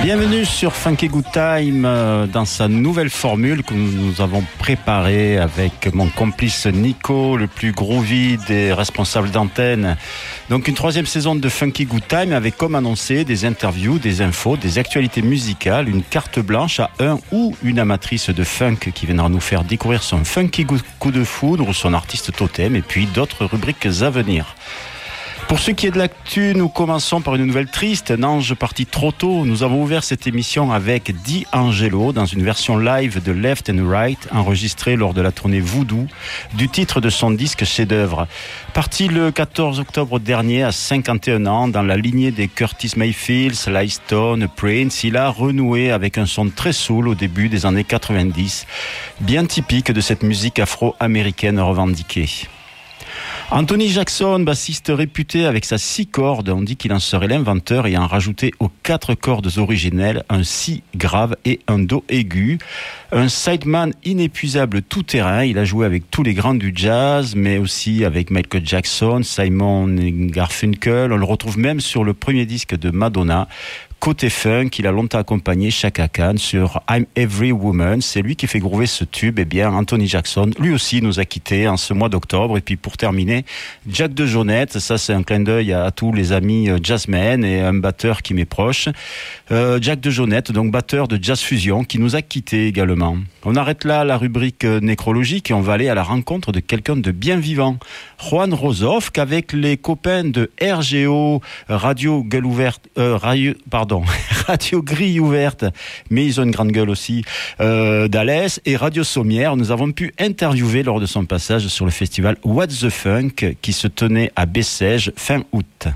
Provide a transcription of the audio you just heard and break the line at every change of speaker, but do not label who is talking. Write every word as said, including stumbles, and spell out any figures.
Bienvenue sur Funky Good Time euh, dans sa nouvelle formule que nous avons préparée avec mon complice Nico, le plus groovy des responsables d'antenne. Donc une troisième saison de Funky Good Time avec, comme annoncé, des interviews, des infos, des actualités musicales, une carte blanche à un ou une amatrice de funk qui viendra nous faire découvrir son funky coup de foudre ou son artiste totem, et puis d'autres rubriques à venir. Pour ce qui est de l'actu, nous commençons par une nouvelle triste. Nange parti trop tôt. Nous avons ouvert cette émission avec D'Angelo dans une version live de Left and Right enregistrée lors de la tournée Voodoo du titre de son disque chef-d'œuvre. Parti le quatorze octobre dernier à cinquante et un ans dans la lignée des Curtis Mayfield, Sly Stone, Prince, il a renoué avec un son très soul au début des années quatre-vingt-dix, bien typique de cette musique afro-américaine revendiquée. Anthony Jackson, bassiste réputé avec sa six cordes, on dit qu'il en serait l'inventeur ayant rajouté aux quatre cordes originelles un si grave et un do aigu. Un sideman inépuisable tout-terrain, il a joué avec tous les grands du jazz, mais aussi avec Michael Jackson, Simon Garfunkel. On le retrouve même sur le premier disque de Madonna. Côté funk, il a longtemps accompagné Chaka Khan sur I'm Every Woman. C'est lui qui fait groover ce tube. Eh bien, Anthony Jackson, lui aussi, nous a quittés en ce mois d'octobre. Et puis, pour terminer, Jack DeJohnette. Ça, c'est un clin d'œil à, à tous les amis jazzmen et un batteur qui m'est proche. Euh, Jack DeJohnette, donc batteur de Jazz Fusion, qui nous a quittés également. On arrête là la rubrique nécrologique et on va aller à la rencontre de quelqu'un de bien vivant. Juan Rozof, qu'avec les copains de R G O, Radio Gueule Ouverte, euh, radio, pardon, Radio Grille Ouverte, mais ils ont une grande gueule aussi, euh, d'Alès et Radio Sommière, nous avons pu interviewer lors de son passage sur le festival What the Funk qui se tenait à Bessèges fin août.